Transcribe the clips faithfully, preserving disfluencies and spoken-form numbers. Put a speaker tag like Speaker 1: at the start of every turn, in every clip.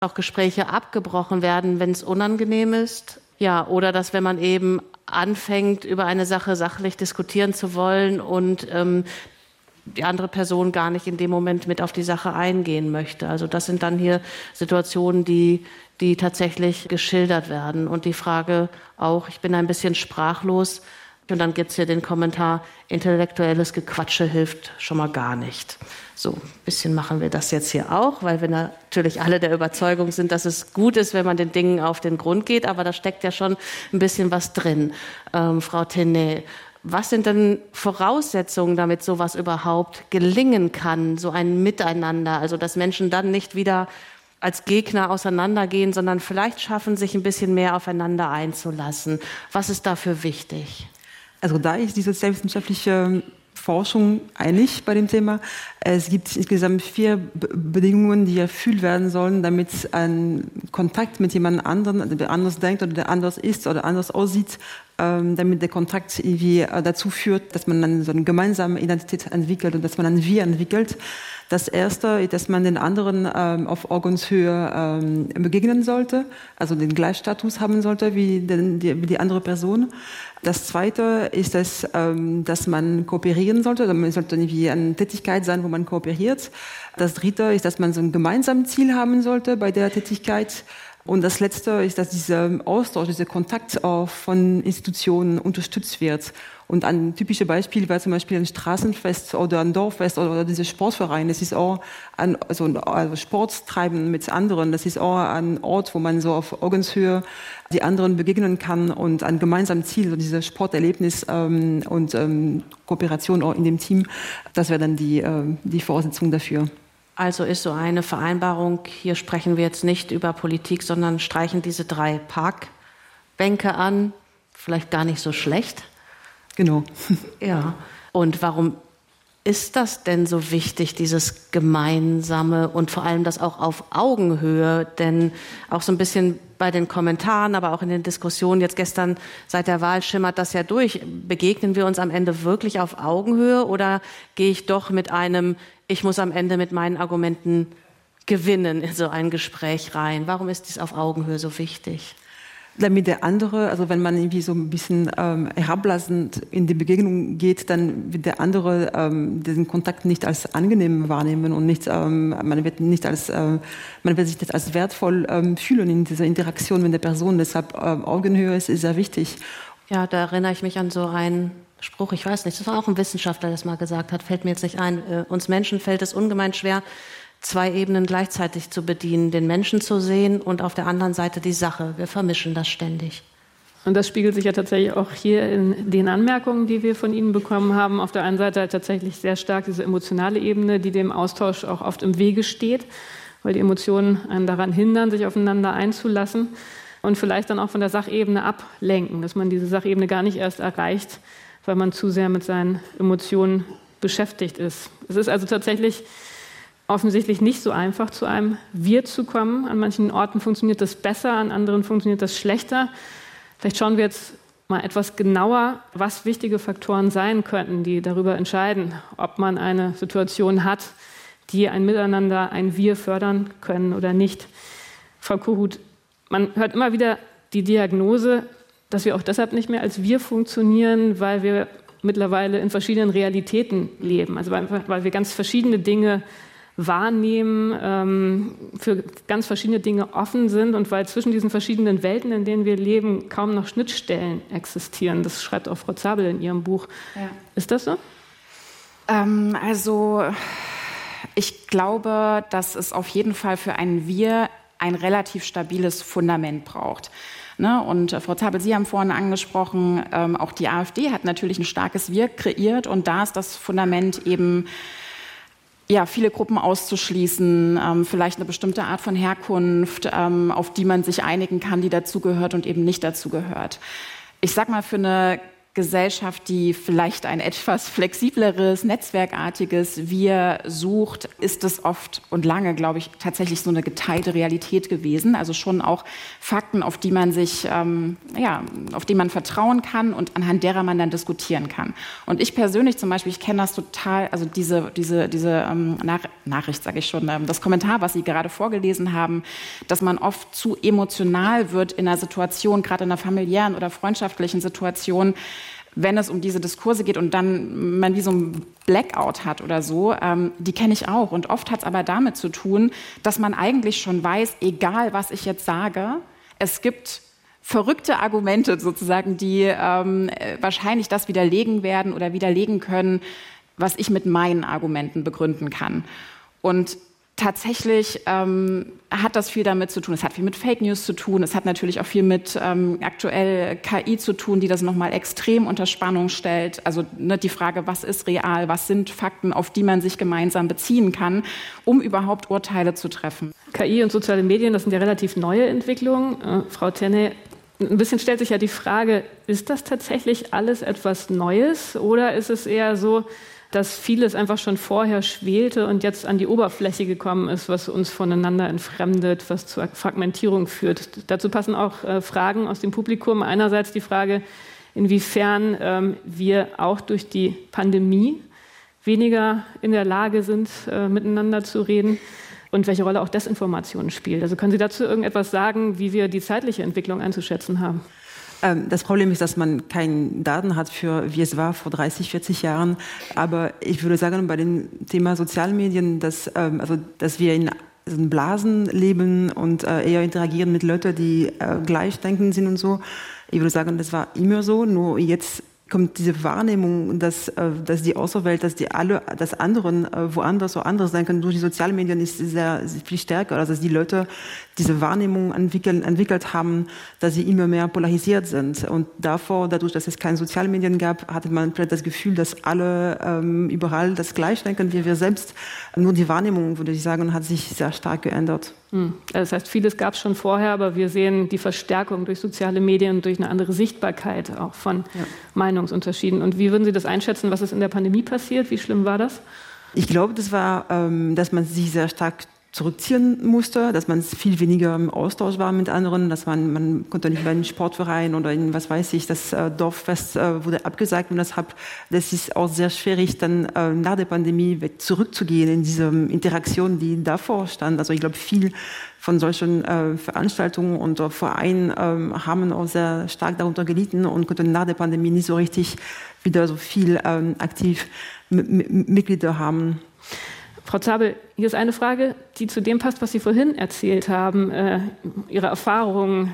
Speaker 1: auch Gespräche abgebrochen werden, wenn es unangenehm ist. Ja, oder dass, wenn man eben anfängt, über eine Sache sachlich diskutieren zu wollen und ähm, die andere Person gar nicht in dem Moment mit auf die Sache eingehen möchte. Also das sind dann hier Situationen, die, die tatsächlich geschildert werden. Und die Frage auch, ich bin ein bisschen sprachlos. Und dann gibt es hier den Kommentar, intellektuelles Gequatsche hilft schon mal gar nicht. So, ein bisschen machen wir das jetzt hier auch, weil wir natürlich alle der Überzeugung sind, dass es gut ist, wenn man den Dingen auf den Grund geht. Aber da steckt ja schon ein bisschen was drin. Ähm, Frau Tenay, was sind denn Voraussetzungen, damit sowas überhaupt gelingen kann, so ein Miteinander? Also dass Menschen dann nicht wieder als Gegner auseinandergehen, sondern vielleicht schaffen, sich ein bisschen mehr aufeinander einzulassen. Was ist dafür wichtig?
Speaker 2: Also da ist diese selbstwissenschaftliche Forschung einig bei dem Thema. Es gibt insgesamt vier Be- Bedingungen, die erfüllt werden sollen, damit ein Kontakt mit jemand anderem, der anders denkt oder der anders ist oder anders aussieht, ähm, damit der Kontakt irgendwie äh, dazu führt, dass man dann so eine gemeinsame Identität entwickelt und dass man ein Wir entwickelt. Das Erste ist, dass man den anderen ähm, auf Augenshöhe ähm, begegnen sollte, also den Gleichstatus haben sollte wie, den, die, wie die andere Person. Das Zweite ist, dass, ähm, dass man kooperieren sollte. Also man sollte irgendwie eine Tätigkeit sein, wo man kooperiert. Das Dritte ist, dass man so ein gemeinsames Ziel haben sollte bei der Tätigkeit. Und das Letzte ist, dass dieser Austausch, dieser Kontakt auch von Institutionen unterstützt wird. Und ein typisches Beispiel war zum Beispiel ein Straßenfest oder ein Dorffest oder dieser Sportverein. Das ist auch ein also, also Sport treiben mit anderen. Das ist auch ein Ort, wo man so auf Augenshöhe die anderen begegnen kann und ein gemeinsames Ziel, so dieses Sporterlebnis ähm, und ähm, Kooperation auch in dem Team. Das wäre dann die, äh, die Voraussetzung dafür.
Speaker 1: Also ist so eine Vereinbarung, hier sprechen wir jetzt nicht über Politik, sondern streichen diese drei Parkbänke an, vielleicht gar nicht so schlecht.
Speaker 2: Genau.
Speaker 1: Ja. Und warum ist das denn so wichtig, dieses Gemeinsame und vor allem das auch auf Augenhöhe? Denn auch so ein bisschen bei den Kommentaren, aber auch in den Diskussionen jetzt gestern seit der Wahl schimmert das ja durch. Begegnen wir uns am Ende wirklich auf Augenhöhe oder gehe ich doch mit einem, ich muss am Ende mit meinen Argumenten gewinnen in so ein Gespräch rein? Warum ist dies auf Augenhöhe so wichtig?
Speaker 2: Damit der andere, also wenn man irgendwie so ein bisschen ähm, herablassend in die Begegnung geht, dann wird der andere ähm, diesen Kontakt nicht als angenehm wahrnehmen und nicht, ähm, man wird nicht als, äh, man wird sich nicht als wertvoll ähm, fühlen in dieser Interaktion mit der Person. Deshalb ähm, Augenhöhe ist, ist sehr wichtig.
Speaker 1: Ja, da erinnere ich mich an so einen Spruch, ich weiß nicht, das war auch ein Wissenschaftler, der das mal gesagt hat, fällt mir jetzt nicht ein. Äh, uns Menschen fällt es ungemein schwer, zwei Ebenen gleichzeitig zu bedienen, den Menschen zu sehen und auf der anderen Seite die Sache. Wir vermischen das ständig.
Speaker 3: Und das spiegelt sich ja tatsächlich auch hier in den Anmerkungen, die wir von Ihnen bekommen haben. Auf der einen Seite halt tatsächlich sehr stark diese emotionale Ebene, die dem Austausch auch oft im Wege steht, weil die Emotionen einen daran hindern, sich aufeinander einzulassen und vielleicht dann auch von der Sachebene ablenken, dass man diese Sachebene gar nicht erst erreicht, weil man zu sehr mit seinen Emotionen beschäftigt ist. Es ist also tatsächlich offensichtlich nicht so einfach, zu einem Wir zu kommen. An manchen Orten funktioniert das besser, an anderen funktioniert das schlechter. Vielleicht schauen wir jetzt mal etwas genauer, was wichtige Faktoren sein könnten, die darüber entscheiden, ob man eine Situation hat, die ein Miteinander, ein Wir fördern können oder nicht. Frau Kohut, man hört immer wieder die Diagnose, dass wir auch deshalb nicht mehr als Wir funktionieren, weil wir mittlerweile in verschiedenen Realitäten leben. Also weil, weil wir ganz verschiedene Dinge wahrnehmen, ähm, für ganz verschiedene Dinge offen sind und weil zwischen diesen verschiedenen Welten, in denen wir leben, kaum noch Schnittstellen existieren. Das schreibt auch Frau Zabel in ihrem Buch. Ja. Ist das so?
Speaker 4: Ähm, also ich glaube, dass es auf jeden Fall für ein Wir ein relativ stabiles Fundament braucht. Ne? Und äh, Frau Zabel, Sie haben vorhin angesprochen, ähm, auch die AfD hat natürlich ein starkes Wir kreiert und da ist das Fundament eben ja, viele Gruppen auszuschließen, ähm, vielleicht eine bestimmte Art von Herkunft, ähm, auf die man sich einigen kann, die dazugehört und eben nicht dazugehört. Ich sag mal, für eine Gesellschaft, die vielleicht ein etwas flexibleres, netzwerkartiges Wir sucht, ist es oft und lange, glaube ich, tatsächlich so eine geteilte Realität gewesen. Also schon auch Fakten, auf die man sich, ähm, ja, auf die man vertrauen kann und anhand derer man dann diskutieren kann. Und ich persönlich zum Beispiel, ich kenne das total, also diese, diese, diese ähm, Nach- Nachricht, sage ich schon, ähm, das Kommentar, was Sie gerade vorgelesen haben, dass man oft zu emotional wird in einer Situation, gerade in einer familiären oder freundschaftlichen Situation, wenn es um diese Diskurse geht und dann man wie so ein Blackout hat oder so, ähm, die kenne ich auch. Und oft hat es aber damit zu tun, dass man eigentlich schon weiß, egal was ich jetzt sage, es gibt verrückte Argumente sozusagen, die ähm, wahrscheinlich das widerlegen werden oder widerlegen können, was ich mit meinen Argumenten begründen kann. Und tatsächlich ähm, hat das viel damit zu tun. Es hat viel mit Fake News zu tun. Es hat natürlich auch viel mit ähm, aktuell K I zu tun, die das nochmal extrem unter Spannung stellt. Also ne, die Frage, was ist real, was sind Fakten, auf die man sich gemeinsam beziehen kann, um überhaupt Urteile zu treffen.
Speaker 3: K I und soziale Medien, das sind ja relativ neue Entwicklungen. Äh, Frau Tenne, ein bisschen stellt sich ja die Frage, ist das tatsächlich alles etwas Neues oder ist es eher so, dass vieles einfach schon vorher schwelte und jetzt an die Oberfläche gekommen ist, was uns voneinander entfremdet, was zur Fragmentierung führt. Dazu passen auch äh, Fragen aus dem Publikum. Einerseits die Frage, inwiefern ähm, wir auch durch die Pandemie weniger in der Lage sind, äh, miteinander zu reden und welche Rolle auch Desinformation spielt. Also können Sie dazu irgendetwas sagen, wie wir die zeitliche Entwicklung einzuschätzen haben?
Speaker 2: Das Problem ist, dass man keine Daten hat für, wie es war vor dreißig, vierzig Jahren. Aber ich würde sagen, bei dem Thema Sozialmedien, dass, also, dass wir in Blasen leben und eher interagieren mit Leuten, die gleichdenkend sind und so. Ich würde sagen, das war immer so, nur jetzt kommt diese Wahrnehmung, dass, dass die Außenwelt, dass die alle, dass anderen woanders so anders sein können durch die Sozialmedien ist sehr, sehr viel stärker, also dass die Leute diese Wahrnehmung entwickeln, entwickelt haben, dass sie immer mehr polarisiert sind. Und davor, dadurch, dass es keine Sozialmedien gab, hatte man vielleicht das Gefühl, dass alle ähm, überall das gleich denken wie wir selbst. Nur die Wahrnehmung, würde ich sagen, hat sich sehr stark geändert.
Speaker 3: Das heißt, vieles gab es schon vorher, aber wir sehen die Verstärkung durch soziale Medien und durch eine andere Sichtbarkeit auch von ja. Meinungsunterschieden. Und wie würden Sie das einschätzen, was ist in der Pandemie passiert? Wie schlimm war das?
Speaker 2: Ich glaube, das war, ähm, dass man sich sehr stark zurückziehen musste, dass man viel weniger im Austausch war mit anderen, dass man, man konnte nicht bei einem Sportverein oder in, was weiß ich, das äh, Dorffest äh, wurde abgesagt und deshalb, das ist auch sehr schwierig, dann äh, nach der Pandemie zurückzugehen in diese Interaktion, die davor stand. Also ich glaube, viel von solchen äh, Veranstaltungen und äh, Vereinen äh, haben auch sehr stark darunter gelitten und konnten nach der Pandemie nicht so richtig wieder so viel äh, aktiv M- M- Mitglieder haben.
Speaker 3: Frau Zabel, hier ist eine Frage, die zu dem passt, was Sie vorhin erzählt haben, äh, Ihre Erfahrungen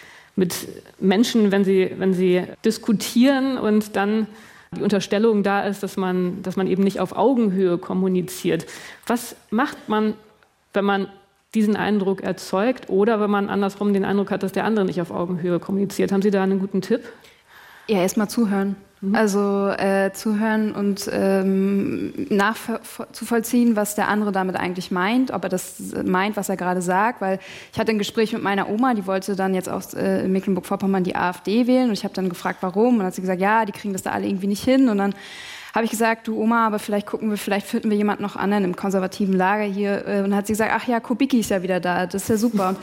Speaker 3: mit Menschen, wenn sie, wenn sie diskutieren und dann die Unterstellung da ist, dass man, dass man eben nicht auf Augenhöhe kommuniziert. Was macht man, wenn man diesen Eindruck erzeugt oder wenn man andersrum den Eindruck hat, dass der andere nicht auf Augenhöhe kommuniziert? Haben Sie da einen guten Tipp?
Speaker 5: Ja, erstmal zuhören. Also äh, zuhören und ähm, nachzuvollziehen, was der andere damit eigentlich meint, ob er das meint, was er gerade sagt. Weil ich hatte ein Gespräch mit meiner Oma, die wollte dann jetzt aus äh, Mecklenburg-Vorpommern die AfD wählen. Und ich habe dann gefragt, warum. Und dann hat sie gesagt, ja, die kriegen das da alle irgendwie nicht hin. Und dann habe ich gesagt, du Oma, aber vielleicht gucken wir, vielleicht finden wir jemanden noch anderen im konservativen Lager hier. Und dann hat sie gesagt, ach ja, Kubicki ist ja wieder da, das ist ja super.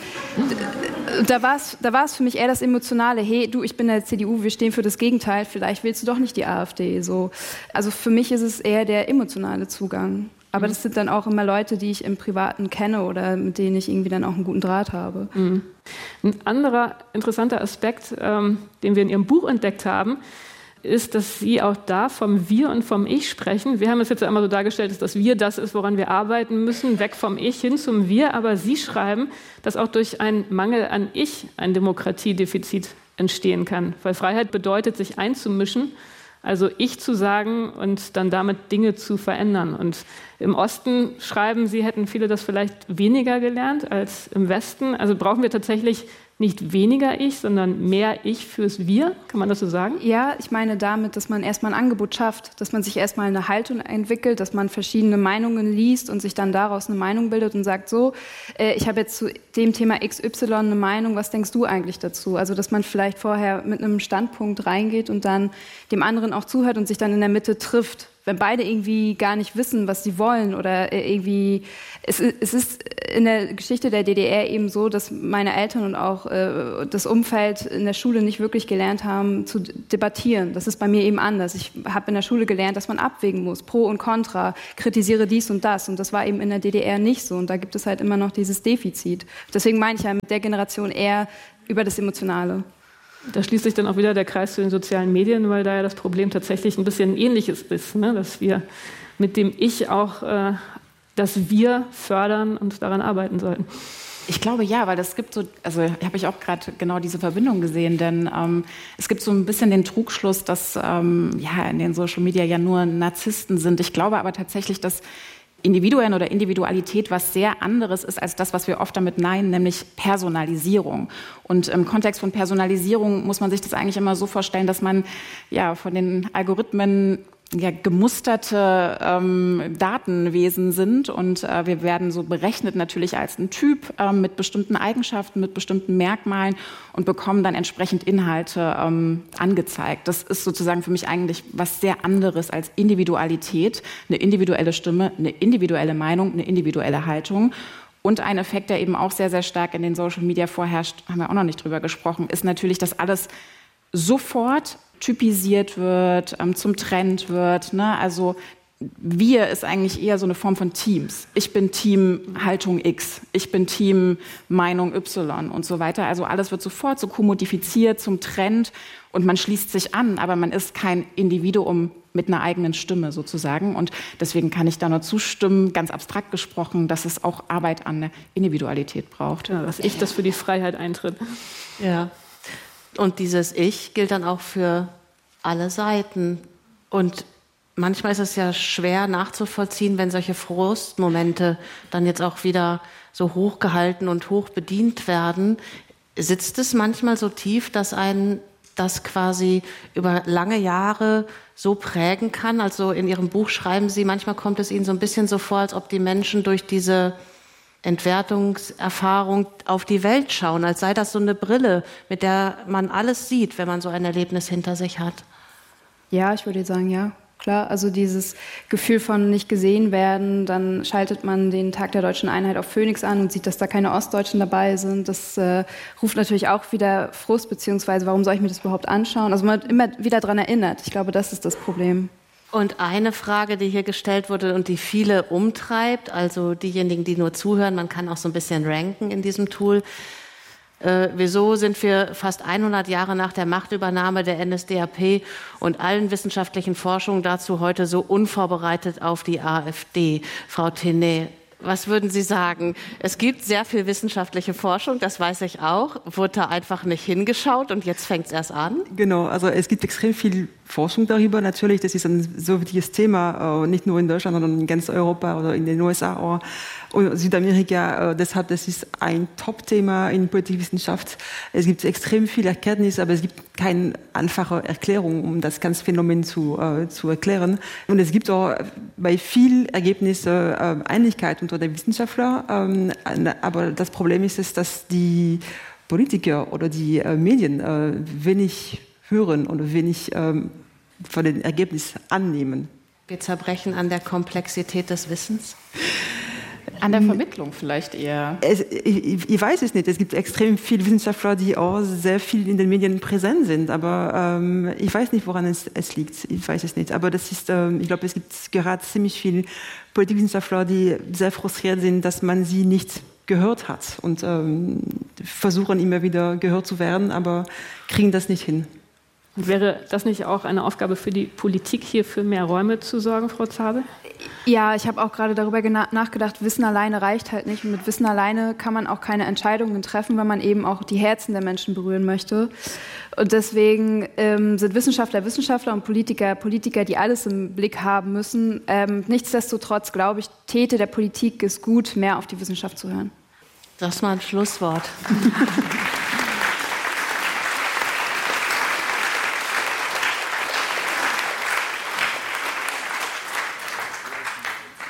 Speaker 5: Und da war es da war's für mich eher das Emotionale, hey, du, ich bin der C D U, wir stehen für das Gegenteil, vielleicht willst du doch nicht die AfD. So. Also für mich ist es eher der emotionale Zugang. Aber das sind dann auch immer Leute, die ich im Privaten kenne oder mit denen ich irgendwie dann auch einen guten Draht habe.
Speaker 3: Mhm. Ein anderer interessanter Aspekt, ähm, den wir in Ihrem Buch entdeckt haben, ist, dass Sie auch da vom Wir und vom Ich sprechen. Wir haben es jetzt ja immer so dargestellt, dass das Wir das ist, woran wir arbeiten müssen, weg vom Ich hin zum Wir. Aber Sie schreiben, dass auch durch einen Mangel an Ich ein Demokratiedefizit entstehen kann. Weil Freiheit bedeutet, sich einzumischen, also Ich zu sagen und dann damit Dinge zu verändern. Und im Osten schreiben Sie, hätten viele das vielleicht weniger gelernt als im Westen. Also brauchen wir tatsächlich nicht weniger Ich, sondern mehr Ich fürs Wir. Kann man das so sagen?
Speaker 5: Ja, ich meine damit, dass man erstmal ein Angebot schafft, dass man sich erstmal eine Haltung entwickelt, dass man verschiedene Meinungen liest und sich dann daraus eine Meinung bildet und sagt, so, äh, ich habe jetzt zu dem Thema X Y eine Meinung, was denkst du eigentlich dazu? Also, dass man vielleicht vorher mit einem Standpunkt reingeht und dann dem anderen auch zuhört und sich dann in der Mitte trifft. Wenn beide irgendwie gar nicht wissen, was sie wollen oder irgendwie, es, es ist in der Geschichte der D D R eben so, dass meine Eltern und auch äh, das Umfeld in der Schule nicht wirklich gelernt haben zu debattieren. Das ist bei mir eben anders. Ich habe in der Schule gelernt, dass man abwägen muss, Pro und Contra, kritisiere dies und das, und das war eben in der D D R nicht so, und da gibt es halt immer noch dieses Defizit. Deswegen meine ich ja mit der Generation eher über das Emotionale.
Speaker 3: Da schließt sich dann auch wieder der Kreis zu den sozialen Medien, weil da ja das Problem tatsächlich ein bisschen ähnliches ist, ne? Dass wir mit dem Ich auch äh, das Wir fördern und daran arbeiten sollten.
Speaker 4: Ich glaube ja, weil es gibt so, also habe ich auch gerade genau diese Verbindung gesehen, denn ähm, es gibt so ein bisschen den Trugschluss, dass ähm, ja in den Social Media ja nur Narzissten sind. Ich glaube aber tatsächlich, dass Individuen oder Individualität was sehr anderes ist als das, was wir oft damit meinen, nämlich Personalisierung. Und im Kontext von Personalisierung muss man sich das eigentlich immer so vorstellen, dass man ja von den Algorithmen ja, gemusterte ähm, Datenwesen sind, und äh, wir werden so berechnet natürlich als ein Typ ähm, mit bestimmten Eigenschaften, mit bestimmten Merkmalen und bekommen dann entsprechend Inhalte ähm, angezeigt. Das ist sozusagen für mich eigentlich was sehr anderes als Individualität, eine individuelle Stimme, eine individuelle Meinung, eine individuelle Haltung. Und ein Effekt, der eben auch sehr, sehr stark in den Social Media vorherrscht, haben wir auch noch nicht drüber gesprochen, ist natürlich, dass alles sofort typisiert wird, ähm, zum Trend wird. Ne? Also wir ist eigentlich eher so eine Form von Teams. Ich bin Team Haltung X, ich bin Team Meinung Y und so weiter. Also alles wird sofort so kommodifiziert zum Trend und man schließt sich an, aber man ist kein Individuum mit einer eigenen Stimme sozusagen. Und deswegen kann ich da nur zustimmen, ganz abstrakt gesprochen, dass es auch Arbeit an der Individualität braucht.
Speaker 3: Ja, dass Ich das für die Freiheit eintritt.
Speaker 1: Ja. Und dieses Ich gilt dann auch für alle Seiten. Und manchmal ist es ja schwer nachzuvollziehen, wenn solche Frustmomente dann jetzt auch wieder so hochgehalten und hoch bedient werden. Sitzt es manchmal so tief, dass einen das quasi über lange Jahre so prägen kann? Also in Ihrem Buch schreiben Sie, manchmal kommt es Ihnen so ein bisschen so vor, als ob die Menschen durch diese Entwertungserfahrung auf die Welt schauen, als sei das so eine Brille, mit der man alles sieht, wenn man so ein Erlebnis hinter sich hat.
Speaker 5: Ja, ich würde sagen, ja, klar. Also dieses Gefühl von nicht gesehen werden, dann schaltet man den Tag der Deutschen Einheit auf Phoenix an und sieht, dass da keine Ostdeutschen dabei sind. Das äh, ruft natürlich auch wieder Frust, beziehungsweise warum soll ich mir das überhaupt anschauen? Also man wird immer wieder daran erinnert. Ich glaube, das ist das Problem.
Speaker 1: Und eine Frage, die hier gestellt wurde und die viele umtreibt, also diejenigen, die nur zuhören, man kann auch so ein bisschen ranken in diesem Tool. Äh, wieso sind wir fast hundert Jahre nach der Machtübernahme der N S D A P und allen wissenschaftlichen Forschungen dazu heute so unvorbereitet auf die AfD? Frau Tenay, was würden Sie sagen? Es gibt sehr viel wissenschaftliche Forschung, das weiß ich auch. Wurde da einfach nicht hingeschaut und jetzt fängt es erst an?
Speaker 2: Genau, also es gibt extrem viel Forschung darüber. Natürlich, das ist ein so wichtiges Thema, nicht nur in Deutschland, sondern in ganz Europa oder in den U S A oder Südamerika. Deshalb, das ist ein Top-Thema in Politikwissenschaft. Es gibt extrem viel Erkenntnis, aber es gibt keine einfache Erklärung, um das ganze Phänomen zu, äh, zu erklären. Und es gibt auch bei vielen Ergebnissen äh, Einigkeit unter den Wissenschaftlern. Ähm, aber das Problem ist, es, dass die Politiker oder die äh, Medien äh, wenig hören oder wenig ähm, von den Ergebnissen annehmen.
Speaker 1: Wir zerbrechen an der Komplexität des Wissens?
Speaker 4: An der Vermittlung vielleicht eher.
Speaker 2: Es, ich, ich weiß es nicht. Es gibt extrem viele Wissenschaftler, die auch sehr viel in den Medien präsent sind. Aber ähm, ich weiß nicht, woran es, es liegt. Ich weiß es nicht. Aber das ist, ähm, ich glaube, es gibt gerade ziemlich viele Politikwissenschaftler, die sehr frustriert sind, dass man sie nicht gehört hat und ähm, versuchen immer wieder gehört zu werden, aber kriegen das nicht hin.
Speaker 3: Und wäre das nicht auch eine Aufgabe für die Politik, hier für mehr Räume zu sorgen, Frau Zabel?
Speaker 5: Ja, ich habe auch gerade darüber nachgedacht, Wissen alleine reicht halt nicht. Und mit Wissen alleine kann man auch keine Entscheidungen treffen, wenn man eben auch die Herzen der Menschen berühren möchte. Und deswegen ähm, sind Wissenschaftler Wissenschaftler und Politiker Politiker, die alles im Blick haben müssen. Ähm, nichtsdestotrotz, glaube ich, täte der Politik es gut, mehr auf die Wissenschaft zu hören.
Speaker 1: Das ist mal ein Schlusswort.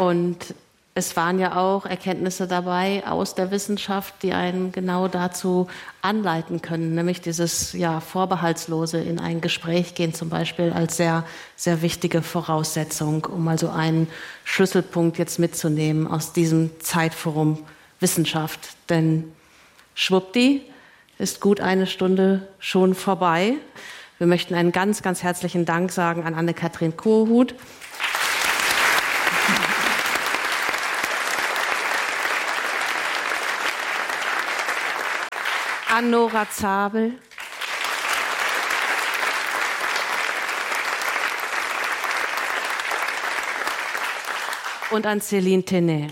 Speaker 1: Und es waren ja auch Erkenntnisse dabei aus der Wissenschaft, die einen genau dazu anleiten können, nämlich dieses ja, vorbehaltslose in ein Gespräch gehen zum Beispiel als sehr, sehr wichtige Voraussetzung, um also einen Schlüsselpunkt jetzt mitzunehmen aus diesem Zeitforum Wissenschaft. Denn schwuppdi ist gut eine Stunde schon vorbei. Wir möchten einen ganz, ganz herzlichen Dank sagen an Anne-Kathrin Korhut. An Nora Zabel. Und an Céline Tenay.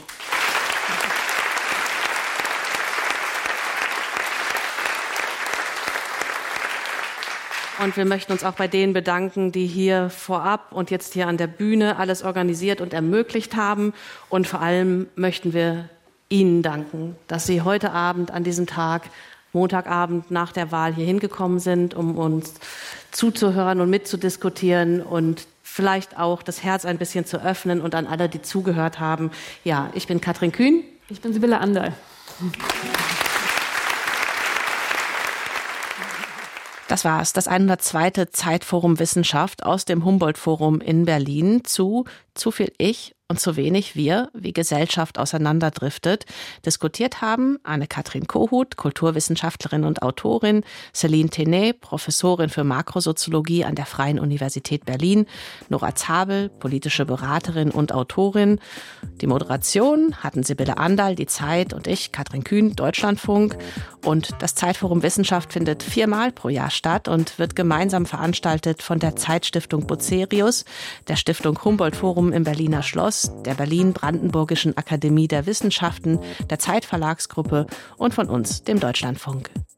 Speaker 1: Und wir möchten uns auch bei denen bedanken, die hier vorab und jetzt hier an der Bühne alles organisiert und ermöglicht haben. Und vor allem möchten wir Ihnen danken, dass Sie heute Abend an diesem Tag, Montagabend nach der Wahl hier hingekommen sind, um uns zuzuhören und mitzudiskutieren und vielleicht auch das Herz ein bisschen zu öffnen und an alle, die zugehört haben. Ja, ich bin Katrin Kühn.
Speaker 3: Ich bin Sibylle Anderl.
Speaker 6: Das war's, das hundertzweite Zeitforum Wissenschaft aus dem Humboldt-Forum in Berlin zu Zu viel Ich und zu wenig wir, wie Gesellschaft auseinanderdriftet. Diskutiert haben Anne-Kathrin Korhut, Kulturwissenschaftlerin und Autorin, Céline Tenay, Professorin für Makrosoziologie an der Freien Universität Berlin, Nora Zabel, politische Beraterin und Autorin. Die Moderation hatten Sibylle Anderl, Die Zeit und ich, Katrin Kühn, Deutschlandfunk. Und das Zeitforum Wissenschaft findet viermal pro Jahr statt und wird gemeinsam veranstaltet von der Zeitstiftung Bucerius, der Stiftung Humboldt-Forum im Berliner Schloss, der Berlin-Brandenburgischen Akademie der Wissenschaften, der Zeitverlagsgruppe und von uns, dem Deutschlandfunk.